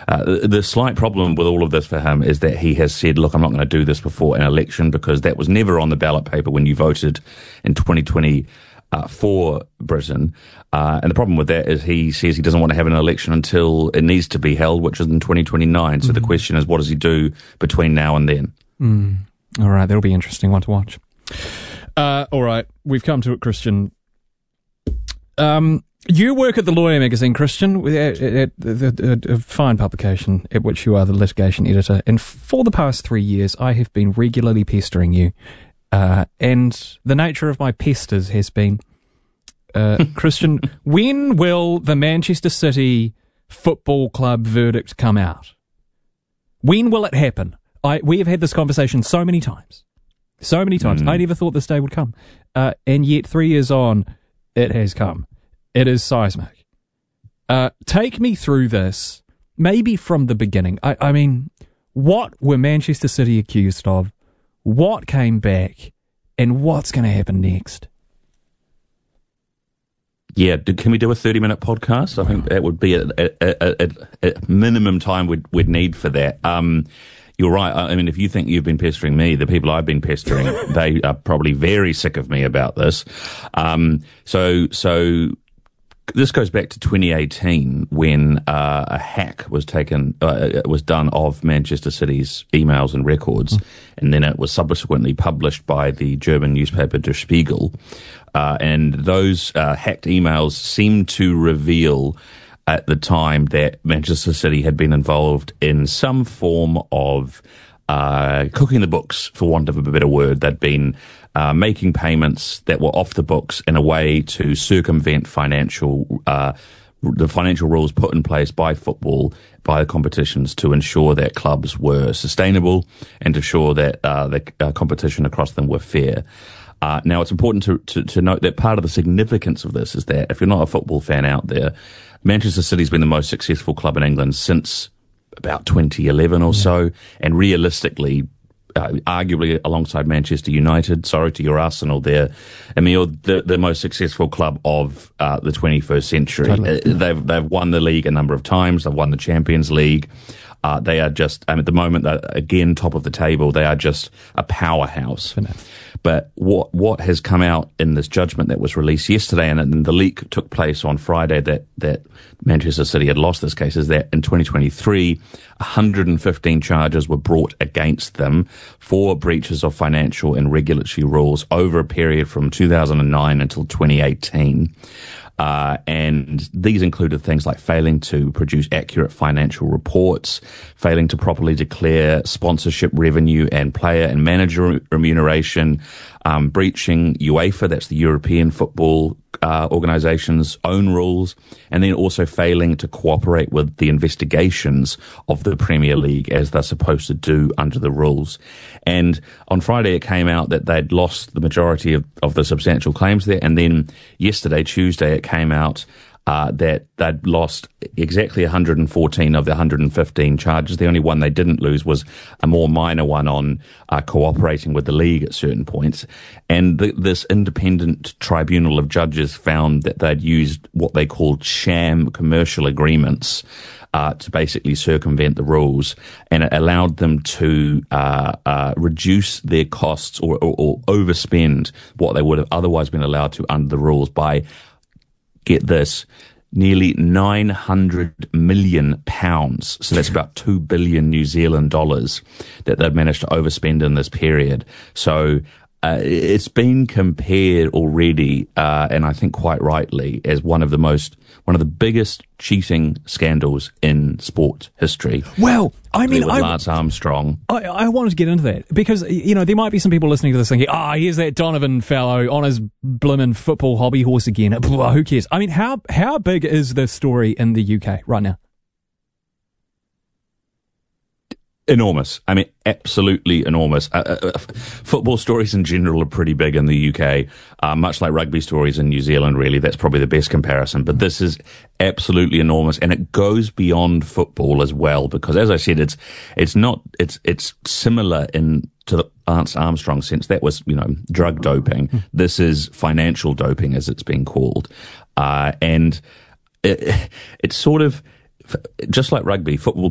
The slight problem with all of this for him is that he has said, look, I'm not going to do this before an election because that was never on the ballot paper when you voted in 2020 for Britain. And the problem with that is he says he doesn't want to have an election until it needs to be held, which is in 2029. So the question is, what does he do between now and then? All right, that'll be an interesting one to watch. All right, we've come to it, Christian. You work at The Lawyer magazine, Christian, a fine publication at which you are the litigation editor. And for the past 3 years, I have been regularly pestering you. And the nature of my pesters has been, Christian, when will the Manchester City Football Club verdict come out? When will it happen? We have had this conversation so many times. I never thought this day would come. And yet 3 years on, it has come. It is seismic. Take me through this, maybe from the beginning. I mean, what were Manchester City accused of? What came back? And what's going to happen next? Yeah, can we do a 30-minute podcast? I think that would be a minimum time we'd need for that. You're right. I mean, if you think you've been pestering me, the people I've been pestering, they are probably very sick of me about this. So this goes back to 2018 when a hack was done of Manchester City's emails and records, and then it was subsequently published by the German newspaper Der Spiegel. And those hacked emails seemed to reveal at the time that Manchester City had been involved in some form of cooking the books, for want of a better word. They'd been making payments that were off the books in a way to circumvent the financial rules put in place by football, by the competitions, to ensure that clubs were sustainable and to ensure that the competition across them were fair. Now, it's important to note that part of the significance of this is that if you're not a football fan out there, Manchester City's been the most successful club in England since about 2011 or so, and realistically, arguably alongside Manchester United, sorry to your Arsenal there, Emil, the most successful club of the 21st century. Totally. They've won the league a number of times. They've won the Champions League. They are just, at the moment, again, top of the table. They are just a powerhouse. But what has come out in this judgment that was released yesterday, and the leak took place on Friday that Manchester City had lost this case, is that in 2023, 115 charges were brought against them for breaches of financial and regulatory rules over a period from 2009 until 2018. And these included things like failing to produce accurate financial reports, failing to properly declare sponsorship revenue and player and manager remuneration, breaching UEFA, that's the European Football organisation's own rules, and then also failing to cooperate with the investigations of the Premier League as they're supposed to do under the rules. And on Friday it came out that they'd lost the majority of the substantial claims there, and then yesterday, Tuesday, it came out that they'd lost exactly 114 of the 115 charges. The only one they didn't lose was a more minor one on cooperating with the league at certain points. And this independent tribunal of judges found that they'd used what they called sham commercial agreements to basically circumvent the rules, and it allowed them to reduce their costs or overspend what they would have otherwise been allowed to under the rules by, get this, nearly £900 million. So that's about 2 billion New Zealand dollars that they've managed to overspend in this period. So it's been compared already, and I think quite rightly, as one of the biggest cheating scandals in sport history. Well, I mean, with Lance Armstrong. I wanted to get into that because, there might be some people listening to this thinking, here's that Donovan fellow on his blimmin' football hobby horse again. Who cares? I mean, how big is this story in the UK right now? Enormous. I mean, absolutely enormous. Football stories in general are pretty big in the UK, much like rugby stories in New Zealand, really. That's probably the best comparison. But this is absolutely enormous, and it goes beyond football as well, because, as I said, it's similar to the Lance Armstrong sense. That was, drug doping. This is financial doping, as it's been called. And it's sort of, just like rugby, football